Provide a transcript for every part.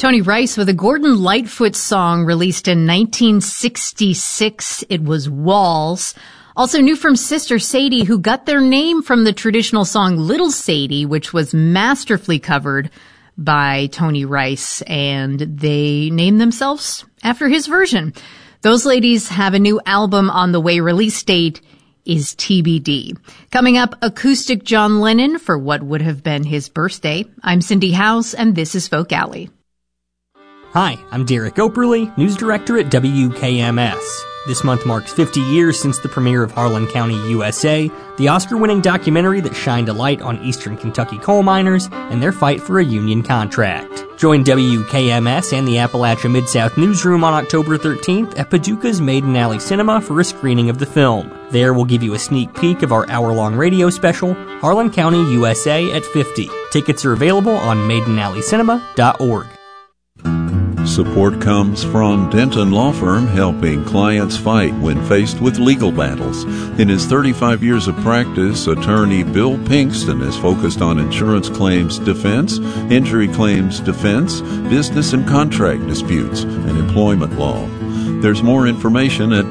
Tony Rice with a Gordon Lightfoot song released in 1966. It was Walls. Also new from Sister Sadie, who got their name from the traditional song Little Sadie, which was masterfully covered by Tony Rice, and they named themselves after his version. Those ladies have a new album on the way. Release date is TBD. Coming up, acoustic John Lennon for what would have been his birthday. I'm Cindy House, and this is Folk Alley. Hi, I'm Derek Operly, news director at WKMS. This month marks 50 years since the premiere of Harlan County, USA, the Oscar-winning documentary that shined a light on eastern Kentucky coal miners and their fight for a union contract. Join WKMS and the Appalachia Mid-South Newsroom on October 13th at Paducah's Maiden Alley Cinema for a screening of the film. There we'll give you a sneak peek of our hour-long radio special, Harlan County, USA at 50. Tickets are available on maidenalleycinema.org. Support comes from Denton Law Firm, helping clients fight when faced with legal battles. In his 35 years of practice, attorney Bill Pinkston is focused on insurance claims defense, injury claims defense, business and contract disputes, and employment law. There's more information at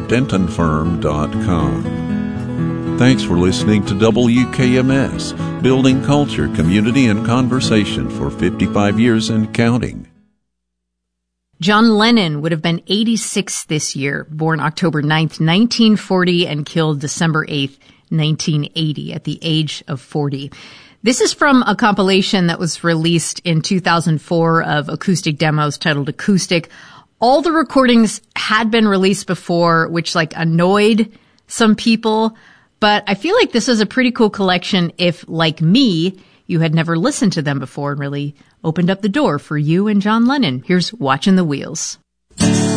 dentonfirm.com. Thanks for listening to WKMS, building culture, community, and conversation for 55 years and counting. John Lennon would have been 86 this year, born October 9th, 1940, and killed December 8th, 1980, at the age of 40. This is from a compilation that was released in 2004 of acoustic demos titled Acoustic. All the recordings had been released before, which annoyed some people, but I feel like this is a pretty cool collection if, like me, you had never listened to them before and really opened up the door for you and John Lennon. Here's Watching the Wheels.